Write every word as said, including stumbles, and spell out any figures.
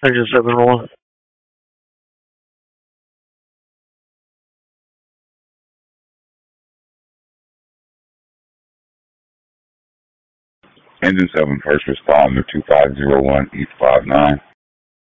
Engine seven one. Engine seven, first responder two five zero one East five nine.